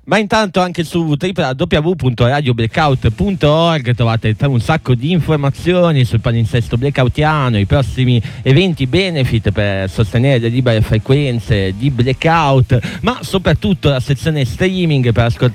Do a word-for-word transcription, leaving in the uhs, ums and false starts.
Ma intanto anche su w w w punto radio blackout punto org trovate un sacco di informazioni sul palinsesto blackoutiano, i prossimi eventi benefit per sostenere le libere frequenze di Blackout, ma soprattutto la sezione streaming per ascoltare